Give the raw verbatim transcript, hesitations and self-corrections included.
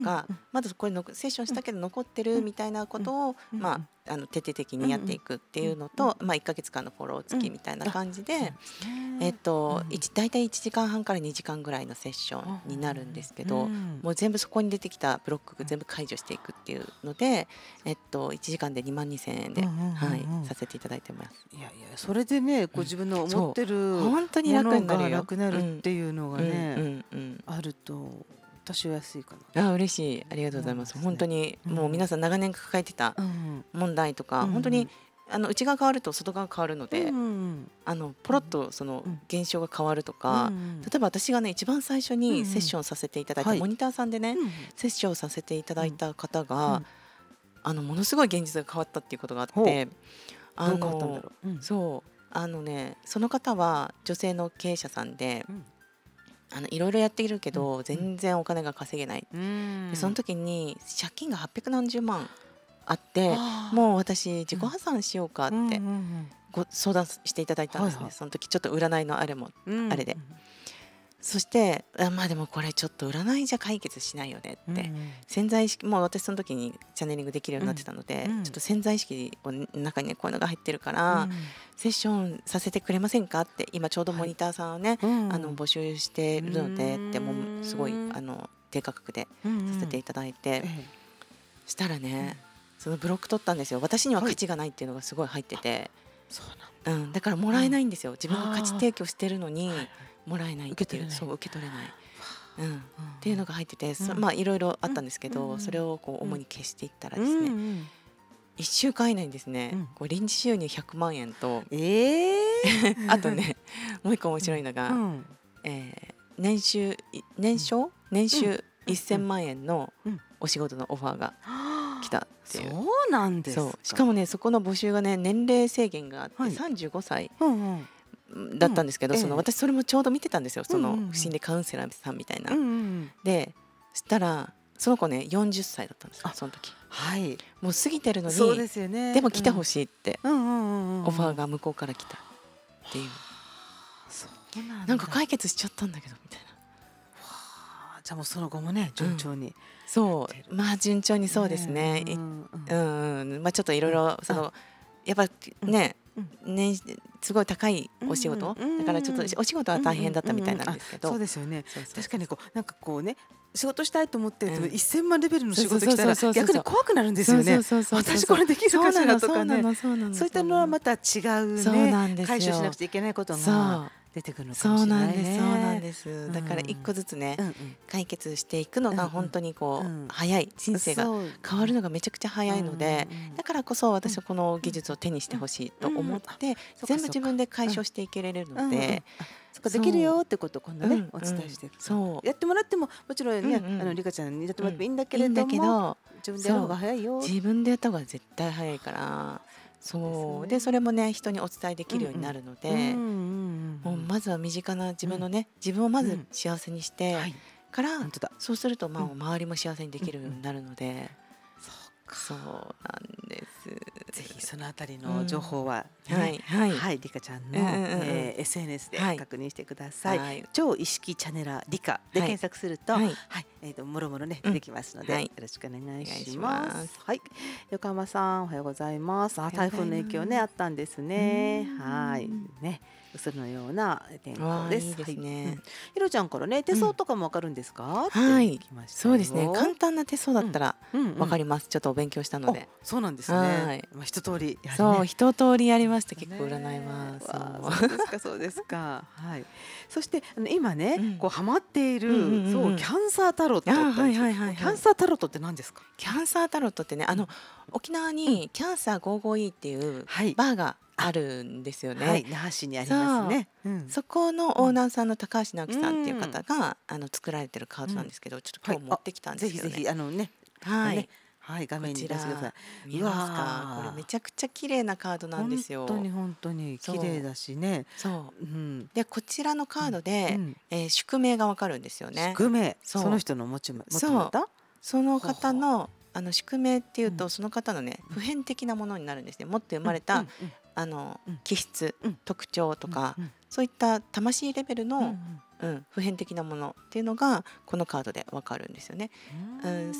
か、 うんうんまだこれのセッションしたけど残ってるみたいなことを、 うんまあ、あの徹底的にやっていくっていうのと、まあ、いっかげつかんのフォロー付きみたいな感じで、 そうですねえっとうんいち大体いちじかんはんからにじかんぐらいのセッションになるんですけど、 うんもう全部そこに出てきたブロック全部解除していくっていうので、えっといちじかんでにまんにせんえんで、 うんうんうんうんはいさせていただいてます。 いやいやそれでねこううん自分の思ってる本当にもの楽になるよ。 がなくなるっていうのがうんね、 うんうんあると私は安いかな。 あ嬉しい、ありがとうございます。 そうですね本当にもう皆さん長年抱えてたうん問題とか、 うん本当にあの内側変わると外側変わるので、 うんうんあのポロッとそのうん現象が変わるとうか、 ん例えば私がね一番最初うんうんにセッションさせていただいた、 はいモニターさんでね、 うんセッションさせていただいた方が、 うんあのものすごい現実が変わったっていうことがあっほうて、あどう変わったんだのろう。うんそうあのねその方は女性の経営者さんで、 うんあのいろいろやっているけど、 うん全然お金が稼げない。 うんでその時に借金がはっぴゃくなんじゅうまんあって、 あーもう私自己破産しようかってうんうんご相談していただいたんですね、 はいはいその時ちょっと占いのあれもうんあれで、そしてあまあでもこれちょっと占いじゃ解決しないよねって、 うんうん潜在意識もう私その時にチャネリングできるようになってたので、 うんちょっと潜在意識の中にねこういうのが入ってるから、 うんセッションさせてくれませんかって今ちょうどモニターさんをね、 うんあの募集しているのでうんってもうすごいあの低価格でうんうんさせていただいて、 ええしたらね、そのブロック取ったんですよ。私には価値がないっていうのがすごい入ってて、 そうなんうん、だからもらえないんですよ、自分が価値提供してるのにはいはいもらえないっていう、 受け取れないそう受け取れない、うん、っうんていうのが入ってて、そうんまあいろいろあったんですけど、 うんそれをこう主に消していったらでうすね、 んうんいっしゅうかん以内にですね、 うんこう臨時収入ひゃくまんえんとええあとねもう一個面白いのが、 うんえー年収い年商年収せんまんえんのうんお仕事のオファーが来たっていう。 そうなんですか。 そうしかもねそこの募集がね年齢制限があって、 はいさんじゅうごさいうんうんだったんですけど、そのうんええ私それもちょうど見てたんですよ、そのうんうんうん心理カウンセラーさんみたいな、 うんうんでそしたらその子ねよんじゅっさいだったんですよあその時。 はいもう過ぎてるのにそうですよね。 でも来てほいしいって、 うんうんうんうんオファーが向こうから来たっていう、 そうなんだ。 なんか解決しちゃったんだけどみたいな。 あーじゃあもうその後もね順調に。 そうまあ順調にそうですね、いうんうんうんうんまあちょっといろいろそのやっぱね、ねすごい高いお仕事、 うんうんだからちょっとお仕事は大変だったみたいなんですけど、 そうですよね。 そうそう確かにこうなんかこうね仕事したいと思ってるとうんいっせんまんレベルの仕事来たらそうそうそうそう逆に怖くなるんですよね。 そうそうそうそう私これできるかしらとかね。 そうなのそういったのはまた違うそうなんねですよ解消しなくちゃいけないことそうが出てくるのかそうもしれなんいなです、 ね。 そうなんです、 うんだから一個ずつね、 うんうん解決していくのがうんうん本当にこう、 うん早い人生がそう変わるのがめちゃくちゃ早いので、 うんうんうんだからこそ私はこの技術を手にしてほしいと思って、 うんうんあ全部自分で解消していけれるので、 うんうんあそっかできるよってことを今度ね、 うんお伝えしていくとそうやってもらってももちろんね、 うんうんあのリカちゃんにやってもらってもいいんだけいいんだれども、 けど自分でやる方が早いよ。 自分でやった方が絶対早いからそうでそれもね人にお伝えできるようになるので、 うんうんうんもうまずは身近な自分のね、自分をまず幸せにしてはいから、 本当だ。 そうするとまあうん周りも幸せにできるようになるので、 そうか。 そうなんです。 ぜひそのあたりの情報は、ねはいはいはい、リカちゃんの、 うんうんうんえーエスエヌエスではい確認してください。 はい超意識チャネラーリカではい検索すると、 ははいい、えっ、ともろもろねうん出てきますので、 はいよろしくお願いお願いししま。 ますすはい、横浜さんおはようございます。あ、 おはようございます台風の影響ねあったんですね。 うんはい、ね。嘘のような天わあ候です。 いいですねはいうんひろちゃんからね手相とかもわかるんですか？ってはい聞きましたよそうですね簡単な手相だったらうんうんわかります、ちょっとお勉強したので、 あそうなんですね。 はいまあ一通りやはりねそう一通りやりまして結構占います、 ねわそうあそうですかそうですか。はい。そしてあの今ね、 うんこうハマっている、 うんうんうんうんそうキャンサータロットってあはいはいはいはいキャンサータロットって何ですか？ キャンサータロットってねあの沖縄にキャンサー ごーごーイー っていうはいバーがあるんですよね、 はい、那覇市にありますね。うんそこのオーナーさんの高橋直樹さんっていう方が、あの作られてるカードなんですけど、ちょっと今日持ってきたんですよね。 ぜひぜひあのね、 はい、 ねはい画面に出してください。 見えますうわか？ ーこれめちゃくちゃ綺麗なカードなんですよ。 本当に本当に綺麗だしね。 そううん。 でこちらのカードで、 うんえー宿命がわかるんですよね。 宿命、 そうその人の持ち持ちそう方。 その方のあの宿命っていうと、 うんその方のね普遍的なものになるんですね。持って生まれた、 うんうんあのうん気質、 うん特徴とか、 うんそういった魂レベルの、 うんうん、普遍的なものっていうのがこのカードでわかるんですよね。うん、